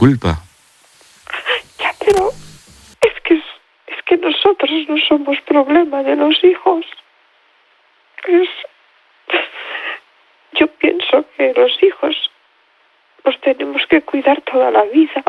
culpa. Ya, pero es que nosotros no somos problema de los hijos. Yo pienso que los hijos los tenemos que cuidar toda la vida.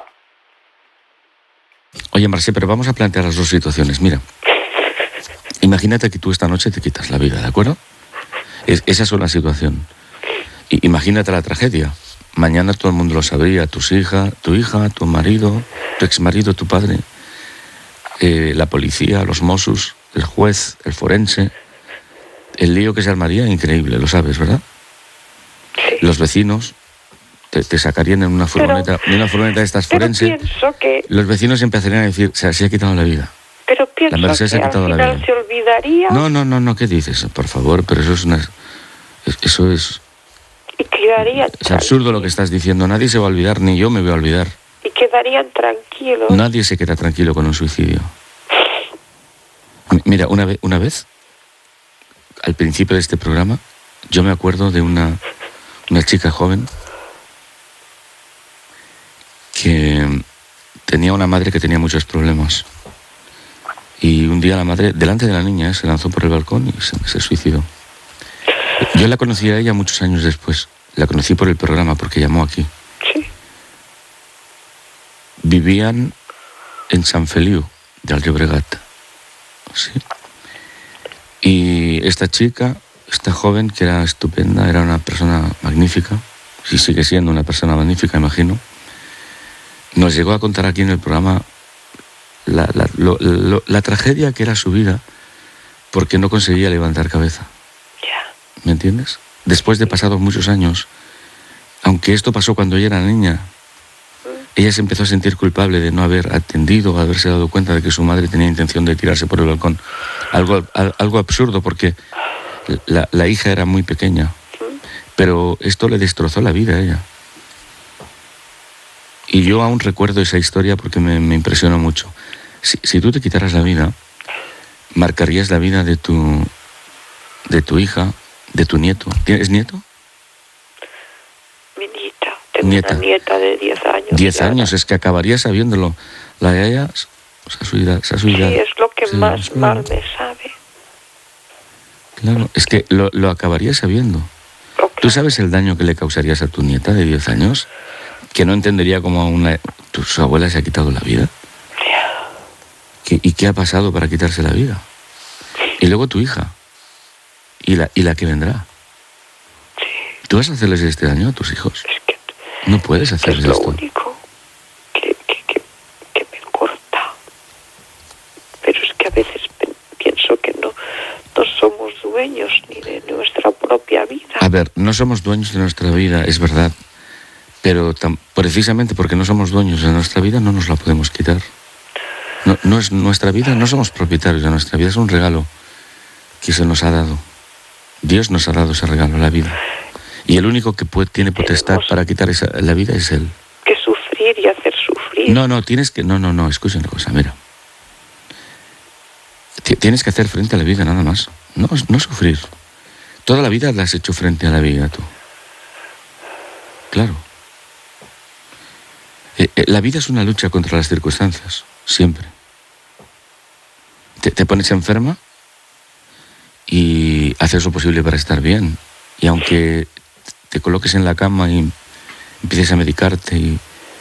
Oye, Marce, pero vamos a plantear las dos situaciones. Mira, imagínate que tú esta noche te quitas la vida, ¿de acuerdo? Esa es una situación. Imagínate la tragedia. Mañana todo el mundo lo sabría, tu hija, tu marido, tu exmarido, tu padre, la policía, los Mossos, el juez, el forense. El lío que se armaría, increíble, lo sabes, ¿verdad? Sí. Los vecinos te sacarían en una furgoneta, de estas forense. Pienso que... Los vecinos empezarían a decir, se ha quitado la vida. Pero pienso la Mercè que se ha quitado al la final vida. se olvidaría. No, ¿qué dices? Por favor, pero eso es... Y quedarían Es absurdo lo que estás diciendo. Nadie se va a olvidar, ni yo me voy a olvidar. Y quedarían tranquilos. Nadie se queda tranquilo con un suicidio. Mira, una vez, al principio de este programa, yo me acuerdo de una chica joven que tenía una madre que tenía muchos problemas. Y un día la madre, delante de la niña, se lanzó por el balcón y se suicidó. Yo la conocí a ella muchos años después. La conocí por el programa porque llamó aquí. Sí. Vivían en Sant Feliu del Llobregat. Sí. Y esta chica, esta joven, que era estupenda, era una persona magnífica, y sigue siendo una persona magnífica, imagino, nos llegó a contar aquí en el programa la tragedia que era su vida porque no conseguía levantar cabeza. ¿Me entiendes? Después de pasados muchos años, aunque esto pasó cuando ella era niña, ella se empezó a sentir culpable de no haber atendido, haberse dado cuenta de que su madre tenía intención de tirarse por el balcón. Algo absurdo porque la hija era muy pequeña, pero esto le destrozó la vida a ella. Y yo aún recuerdo esa historia porque me impresionó mucho. Si tú te quitaras la vida, marcarías la vida de tu hija, de tu nieto. ¿Tienes nieto? Mi nieta. Tengo una nieta de 10 años. 10 años, es que acabaría sabiéndolo. La yaya se ha suicidado. Sí, es lo que más mal me sabe. Claro, es que lo acabaría sabiendo. Claro. ¿Tú sabes el daño que le causarías a tu nieta de 10 años? Que no entendería cómo su abuela se ha quitado la vida. ¿Y qué ha pasado para quitarse la vida? Y luego tu hija. Y la que vendrá. Sí. ¿Tú vas a hacerles este daño a tus hijos? Es que no puedes hacerles esto. Es lo único que me corta. Pero es que a veces pienso que no somos dueños ni de nuestra propia vida. A ver, no somos dueños de nuestra vida, es verdad. Pero precisamente porque no somos dueños de nuestra vida, no nos la podemos quitar. No es nuestra vida, no somos propietarios de nuestra vida, es un regalo que se nos ha dado. Dios nos ha dado ese regalo, la vida. Y el único que tiene potestad para quitar la vida es Él. Que sufrir y hacer sufrir. No, tienes que... No, escucha una cosa, mira. Tienes que hacer frente a la vida nada más. No sufrir. Toda la vida la has hecho frente a la vida tú. Claro. La vida es una lucha contra las circunstancias, siempre. Te pones enferma y haces lo posible para estar bien. Y aunque te coloques en la cama y empieces a medicarte y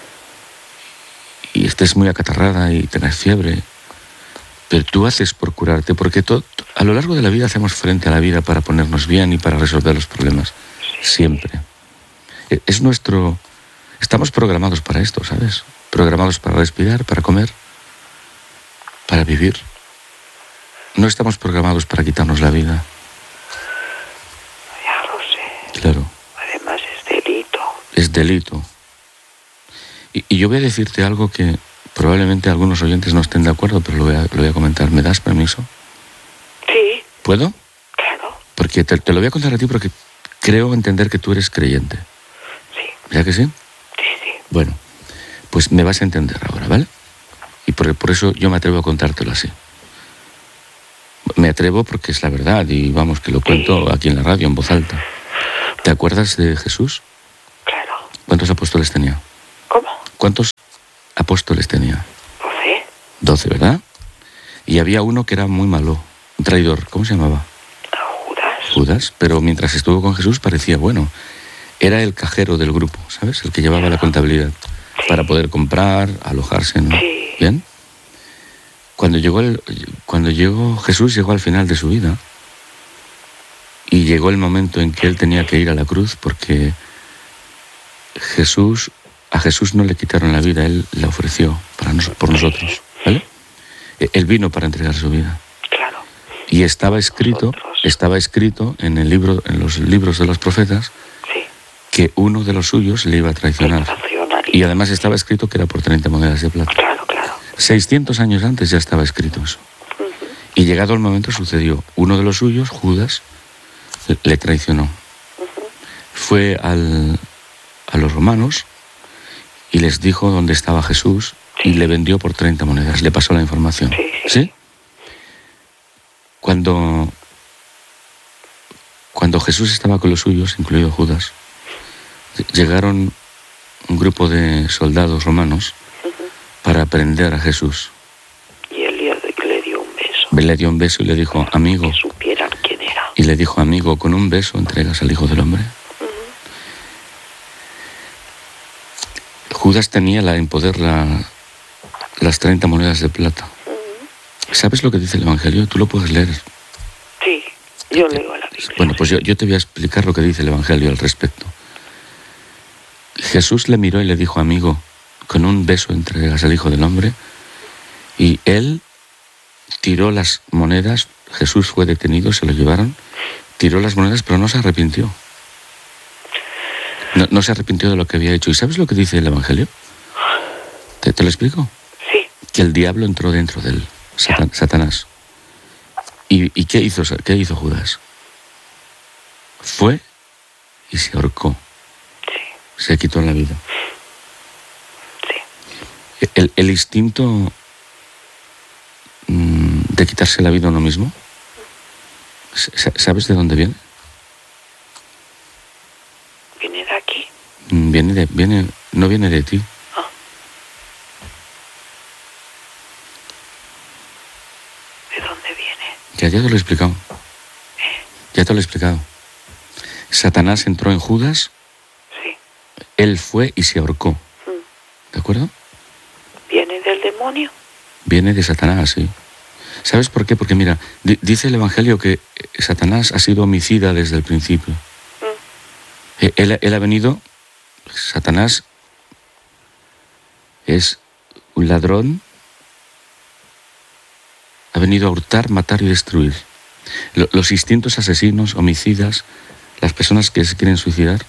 estés muy acatarrada y tengas fiebre, pero tú haces por curarte, porque a lo largo de la vida hacemos frente a la vida para ponernos bien y para resolver los problemas, siempre. Es nuestro... Estamos programados para esto, ¿sabes? Programados para respirar, para comer, para vivir. No estamos programados para quitarnos la vida. Ya lo sé. Claro. Además es delito. Es delito. Y yo voy a decirte algo que probablemente algunos oyentes no estén de acuerdo, pero lo voy a comentar. ¿Me das permiso? Sí. ¿Puedo? Claro. Porque te lo voy a contar a ti porque creo entender que tú eres creyente. Sí. ¿Ya que sí? Sí. Bueno, pues me vas a entender ahora, ¿vale? Y por eso yo me atrevo a contártelo así. Me atrevo porque es la verdad y vamos, que lo cuento aquí en la radio, en voz alta. ¿Te acuerdas de Jesús? Claro. ¿Cuántos apóstoles tenía? ¿Cómo? ¿Cuántos apóstoles tenía. 12. 12, ¿verdad? Y había uno que era muy malo, un traidor. ¿Cómo se llamaba? Judas, pero mientras estuvo con Jesús parecía bueno. Era el cajero del grupo, ¿sabes? El que llevaba la contabilidad para poder comprar, alojarse, ¿no? Sí. ¿Bien? Cuando llegó Jesús, llegó al final de su vida y llegó el momento en que él tenía que ir a la cruz, porque a Jesús no le quitaron la vida, él la ofreció por nosotros, ¿vale? Él vino para entregar su vida. Claro. Y estaba escrito en los libros de los profetas, que uno de los suyos le iba a traicionar. Y además estaba escrito que era por 30 monedas de plata. Claro, claro. 600 años antes ya estaba escrito eso. Y llegado el momento sucedió. Uno de los suyos, Judas, le traicionó. Fue a los romanos y les dijo dónde estaba Jesús y le vendió por 30 monedas. Le pasó la información. ¿Sí? Cuando Jesús estaba con los suyos, incluido Judas, llegaron un grupo de soldados romanos para prender a Jesús. Y él le dio un beso. Le dio un beso y le dijo, amigo. Que supieran quién era. Y le dijo, amigo, con un beso entregas al Hijo del Hombre. Judas tenía en poder las 30 monedas de plata. ¿Sabes lo que dice el Evangelio? Tú lo puedes leer. Sí, yo leo la Biblia. Bueno, pues yo te voy a explicar lo que dice el Evangelio al respecto. Jesús le miró y le dijo, amigo, con un beso entregas al Hijo del Hombre. Y él tiró las monedas. Jesús fue detenido, se lo llevaron. Tiró las monedas, pero no se arrepintió. No se arrepintió de lo que había hecho. ¿Y sabes lo que dice el Evangelio? ¿Te lo explico? Sí. Que el diablo entró dentro de él, Satanás. ¿Y qué hizo Judas? Fue y se ahorcó. Sí. Se quitó la vida. Sí. El instinto de quitarse la vida a uno mismo, ¿sabes de dónde viene? ¿Viene de aquí? No viene de ti. ¿De dónde viene? Ya te lo he explicado. Ya te lo he explicado. Satanás entró en Judas. Sí. Él fue y se ahorcó. ¿De acuerdo? ¿Viene del demonio? Viene de Satanás, sí. ¿Sabes por qué? Porque mira, dice el Evangelio que Satanás ha sido homicida desde el principio. Él ha venido, Satanás es un ladrón, ha venido a hurtar, matar y destruir. Los instintos asesinos, homicidas, las personas que se quieren suicidar.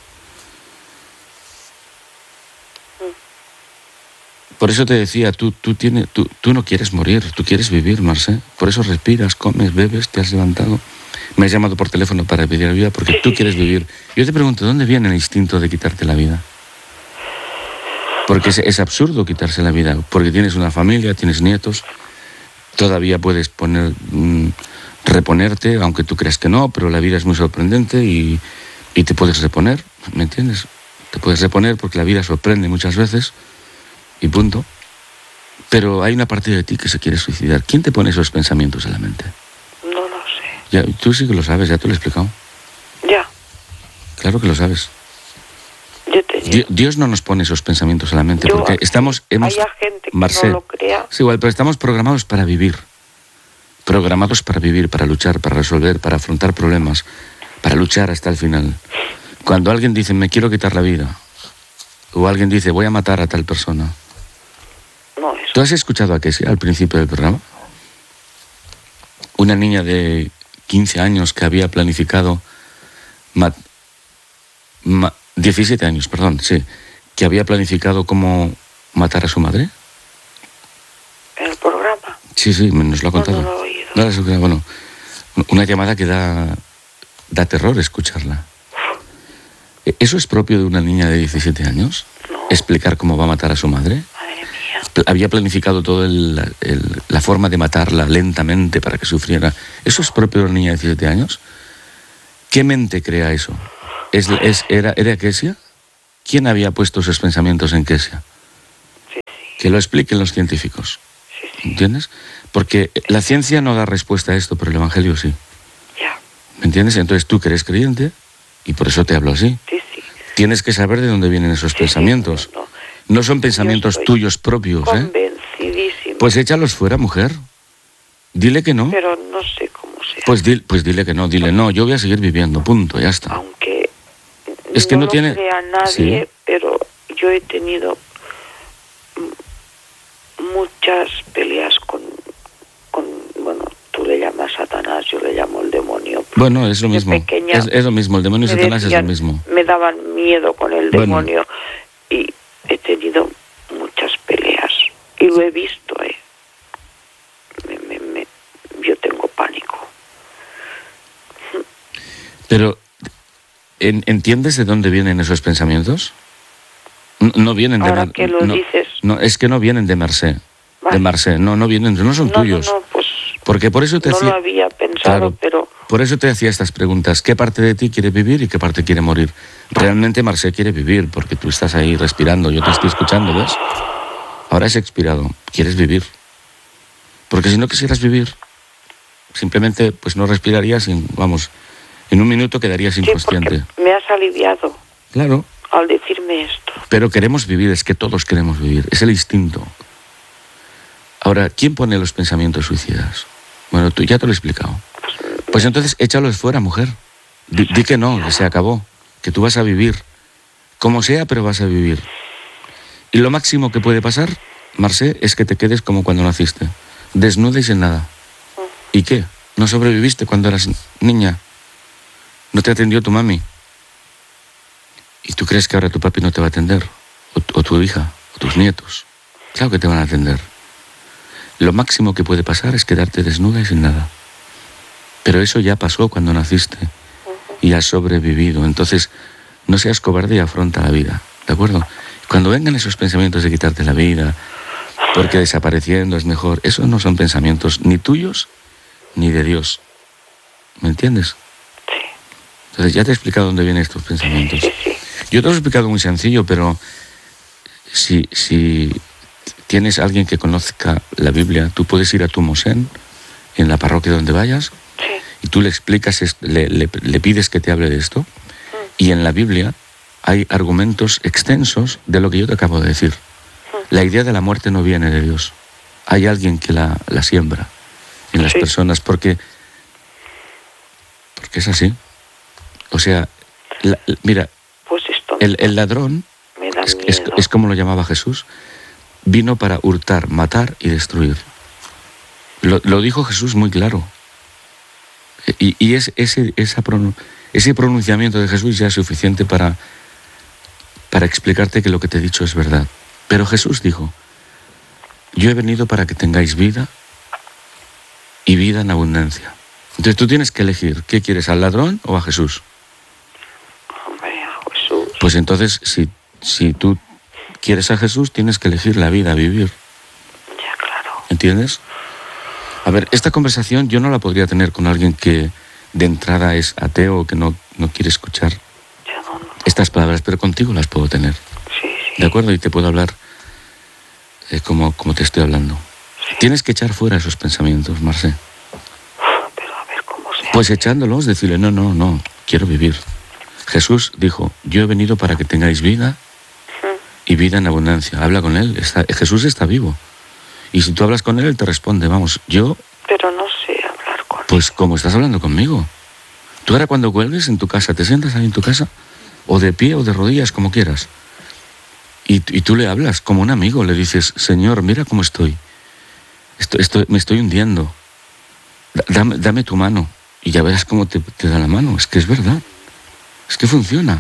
Por eso te decía, tú no quieres morir, tú quieres vivir, Marcé. Por eso respiras, comes, bebes, te has levantado. Me has llamado por teléfono para pedir ayuda porque tú quieres vivir. Yo te pregunto, ¿dónde viene el instinto de quitarte la vida? Porque es absurdo quitarse la vida, porque tienes una familia, tienes nietos, todavía puedes reponerte, aunque tú creas que no, pero la vida es muy sorprendente y te puedes reponer, ¿me entiendes? Te puedes reponer porque la vida sorprende muchas veces y punto. Pero hay una parte de ti que se quiere suicidar. ¿Quién te pone esos pensamientos en la mente? No lo sé. Ya, tú sí que lo sabes, ya te lo he explicado. Ya. Claro que lo sabes. Yo Dios no nos pone esos pensamientos en la mente porque haya gente que Marcel, no lo crea. Sí, igual, pero estamos programados para vivir. Programados para vivir, para luchar, para resolver, para afrontar problemas, para luchar hasta el final. Cuando alguien dice, me quiero quitar la vida, o alguien dice, voy a matar a tal persona. No, eso. ¿Tú has escuchado a Kesia al principio del programa? Una niña de 15 años que había planificado 17 años, perdón, sí, que había planificado cómo matar a su madre. ¿En el programa? Sí, nos lo ha contado. No lo he oído. Bueno, una llamada que da terror escucharla. ¿Eso es propio de una niña de 17 años? No. ¿Explicar cómo va a matar a su madre? Madre mía. Había planificado toda la forma de matarla lentamente para que sufriera. ¿Eso es propio de una niña de 17 años? ¿Qué mente crea eso? ¿Era Kesia? ¿Quién había puesto esos pensamientos en Kesia? Sí. Que lo expliquen los científicos. Sí. ¿Entiendes? Porque la ciencia no da respuesta a esto, pero el Evangelio sí. Ya. ¿Me entiendes? Entonces tú que eres creyente, y por eso te hablo así, Sí. tienes que saber de dónde vienen esos pensamientos. No son pensamientos tuyos propios, ¿eh? Convencidísima. Pues échalos fuera, mujer. Dile que no. Pero no sé cómo se hace. Pues dile que no, dile no, yo voy a seguir viviendo, punto, ya está. Aunque Es que no lo tiene... crea nadie, Sí. pero yo he tenido muchas peleas con, bueno, tú le llamas Satanás, yo le llamo el demonio. Bueno, es lo mismo. Pequeña, es lo mismo, el demonio y me Satanás decían, es lo mismo. Me daban miedo con el Bueno. demonio y he tenido muchas peleas y lo he visto, yo tengo pánico. Pero, ¿entiendes de dónde vienen esos pensamientos? No vienen de... Ahora que lo dices... No, es que no vienen de Mercé. Vale. De Mercé, no vienen, no son tuyos. No, pues porque por eso te no hacía... lo había pensado, Claro, pero... Por eso te hacía estas preguntas. ¿Qué parte de ti quiere vivir y qué parte quiere morir? Realmente Marcé quiere vivir, porque tú estás ahí respirando, yo te estoy escuchando, ¿ves? Ahora has expirado, quieres vivir. Porque si no quisieras vivir, simplemente pues no respirarías y, vamos, en un minuto quedarías inconsciente. Sí, porque me has aliviado Claro, al decirme esto. pero queremos vivir, es que todos queremos vivir, es el instinto. Ahora, ¿quién pone los pensamientos suicidas? Bueno, tú ya te lo he explicado. Pues entonces échalos fuera, mujer. Di que no, que se acabó, que tú vas a vivir. Como sea, pero vas a vivir. Y lo máximo que puede pasar, Marcé, es que te quedes como cuando naciste, desnuda y sin nada. ¿Y qué? ¿No sobreviviste cuando eras niña? ¿No te atendió tu mami? ¿Y tú crees que ahora tu papi no te va a atender? ¿O tu hija? ¿O tus nietos? Claro que te van a atender. Lo máximo que puede pasar es quedarte desnuda y sin nada. Pero eso ya pasó cuando naciste y has sobrevivido. Entonces, no seas cobarde y afronta la vida, ¿de acuerdo? Cuando vengan esos pensamientos de quitarte la vida, porque desapareciendo es mejor, esos no son pensamientos ni tuyos ni de Dios. ¿Me entiendes? Sí. Entonces, ya te he explicado dónde vienen estos pensamientos. Sí. Yo te lo he explicado muy sencillo, pero si tienes alguien que conozca la Biblia, tú puedes ir a tu mosén en la parroquia donde vayas y tú le explicas, le pides que te hable de esto, y en la Biblia hay argumentos extensos de lo que yo te acabo de decir. La idea de la muerte no viene de Dios. Hay alguien que la siembra en las personas, porque es así. O sea, mira, pues esto el ladrón, me da es como lo llamaba Jesús, vino para hurtar, matar y destruir. Lo dijo Jesús muy claro. Y ese pronunciamiento de Jesús ya es suficiente para explicarte que lo que te he dicho es verdad. Pero Jesús dijo, yo he venido para que tengáis vida y vida en abundancia. Entonces tú tienes que elegir, ¿qué quieres, al ladrón o a Jesús? Hombre, a Jesús. Pues entonces, si tú quieres a Jesús, tienes que elegir la vida, vivir. Ya, claro. ¿Entiendes? A ver, esta conversación yo no la podría tener con alguien que de entrada es ateo o que no quiere escuchar estas palabras, pero contigo las puedo tener. Sí. ¿De acuerdo? Y te puedo hablar como te estoy hablando. Sí. Tienes que echar fuera esos pensamientos, Marcé. Pero a ver cómo se hace. Pues echándolos, decirle, no, quiero vivir. Jesús dijo, yo he venido para que tengáis vida y vida en abundancia. Habla con él, Jesús está vivo. Y si tú hablas con él, él te responde, vamos, yo... Pero no sé hablar con él. Pues como estás hablando conmigo. Tú ahora cuando cuelgues en tu casa, te sientas ahí en tu casa, o de pie o de rodillas, como quieras. Y tú le hablas como un amigo, le dices, Señor, mira cómo estoy. Me estoy hundiendo. Dame tu mano. Y ya verás cómo te da la mano. Es que es verdad. Es que funciona.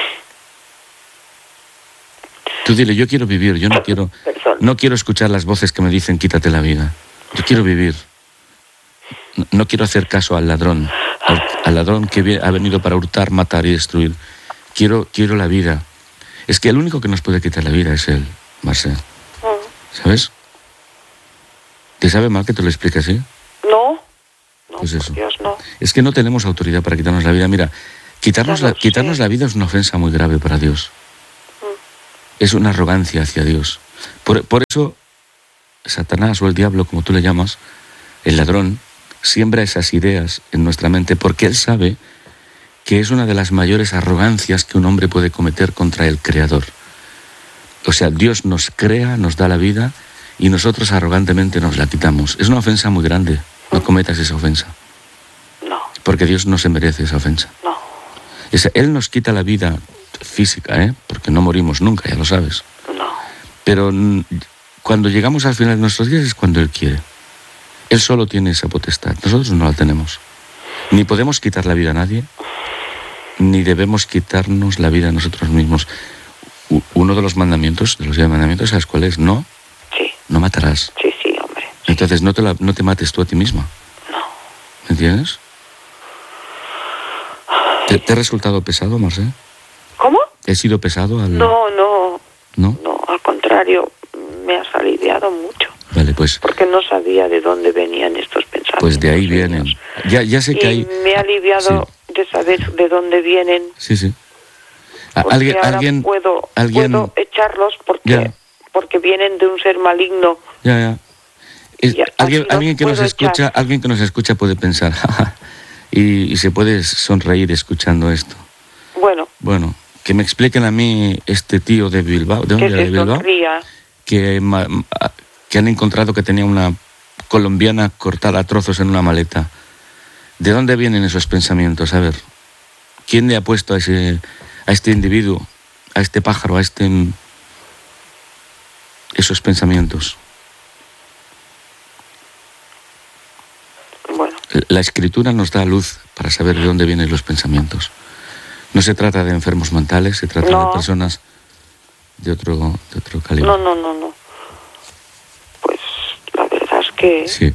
Tú dile, yo quiero vivir, yo no quiero escuchar las voces que me dicen quítate la vida. Yo quiero vivir. No quiero hacer caso al ladrón, al ladrón que ha venido para hurtar, matar y destruir. Quiero la vida. Es que el único que nos puede quitar la vida es él, Marcel. ¿Sabes? ¿Te sabe mal que te lo explique así? No, pues eso. Dios, no. Es que no tenemos autoridad para quitarnos la vida. Mira, quitarnos la vida es una ofensa muy grave para Dios. es una arrogancia hacia Dios. Por eso Satanás o el diablo, como tú le llamas, el ladrón, siembra esas ideas en nuestra mente porque él sabe que es una de las mayores arrogancias que un hombre puede cometer contra el Creador. O sea, Dios nos crea, nos da la vida y nosotros arrogantemente nos la quitamos. Es una ofensa muy grande. No cometas esa ofensa. No. Porque Dios no se merece esa ofensa. No. Él nos quita la vida física, porque no morimos nunca, ya lo sabes. No. Pero cuando llegamos al final de nuestros días es cuando Él quiere. Él solo tiene esa potestad. Nosotros no la tenemos. Ni podemos quitar la vida a nadie, ni debemos quitarnos la vida a nosotros mismos. Uno de los mandamientos, de los 10 mandamientos, ¿sabes cuál es? No. Sí. No matarás. Sí, hombre. Sí. Entonces no te mates tú a ti misma. No. ¿Me entiendes? ¿Te ha resultado pesado, Marcé? ¿Cómo? ¿He sido pesado al...? No. ¿No? No, al contrario, me has aliviado mucho. Vale, pues... Porque no sabía de dónde venían estos pensamientos. Pues de ahí vienen. Ya sé que hay... me ha aliviado de saber de dónde vienen. Sí. Alguien puedo echarlos porque vienen de un ser maligno. Ya. Alguien que nos escucha, alguien que nos escucha puede pensar, y se puede sonreír escuchando esto. Bueno, que me expliquen a mí este tío de Bilbao, ¿de dónde era? De Bilbao, que han encontrado que tenía una colombiana cortada a trozos en una maleta. ¿De dónde vienen esos pensamientos? A ver, ¿quién le ha puesto a este individuo, a este pájaro, esos pensamientos? Bueno. La Escritura nos da luz para saber de dónde vienen los pensamientos. No se trata de enfermos mentales, se trata de personas de otro calibre. No. Pues la verdad es que... Sí.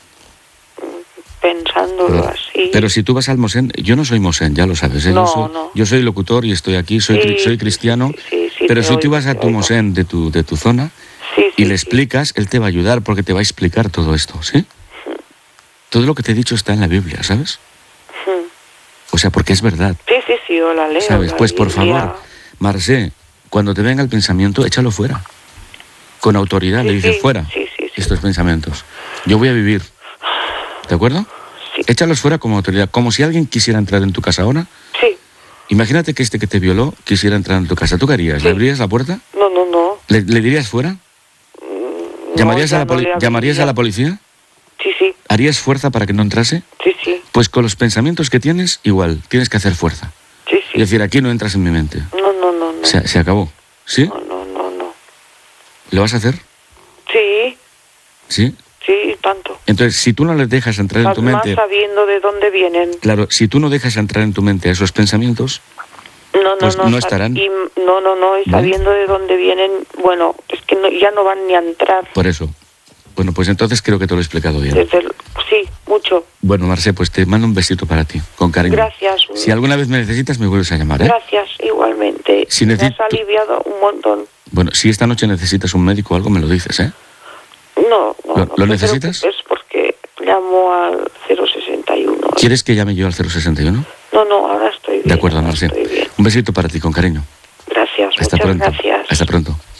Pensándolo así... Pero si tú vas al Mosén, yo no soy Mosén, ya lo sabes. Yo soy locutor y estoy aquí, soy cristiano, pero si tú vas a tu Mosén de tu zona y le explicas, él te va a ayudar porque te va a explicar todo esto, ¿sí? Todo lo que te he dicho está en la Biblia, ¿sabes? O sea, porque es verdad. Sí, yo la leo. ¿Sabes? Pues por favor, Marcé, cuando te venga el pensamiento, échalo fuera. Con autoridad, le dices fuera estos pensamientos. Yo voy a vivir. ¿De acuerdo? Sí. Échalos fuera como autoridad. Como si alguien quisiera entrar en tu casa ahora. Sí. Imagínate que que te violó quisiera entrar en tu casa. ¿Tú qué harías? Sí. ¿Le abrirías la puerta? No. ¿Le dirías fuera? ¿Llamarías a la policía? Sí. ¿Harías fuerza para que no entrase? Sí. Pues con los pensamientos que tienes, igual, tienes que hacer fuerza. Sí. Y decir, aquí no entras en mi mente. No. Se acabó. ¿Sí? No. ¿Lo vas a hacer? Sí. ¿Sí? Sí, tanto. Entonces, si tú no les dejas entrar en tu mente... Más sabiendo de dónde vienen. Claro, si tú no dejas entrar en tu mente esos pensamientos, no estarán. Y sabiendo de dónde vienen, bueno, es que ya no van ni a entrar. Por eso. Bueno, pues entonces creo que te lo he explicado bien. Sí, mucho. Bueno, Marcé, pues te mando un besito para ti, con cariño. Gracias. Si alguna vez me necesitas, me vuelves a llamar, ¿eh? Gracias, igualmente. Me has aliviado un montón. Bueno, si esta noche necesitas un médico o algo, me lo dices, ¿eh? No. ¿Lo necesitas? Es porque llamo al 061. ¿Quieres que llame yo al 061? No, ahora estoy bien. De acuerdo, Marcé. Un besito para ti, con cariño. Gracias, Hasta pronto. Gracias. Hasta pronto.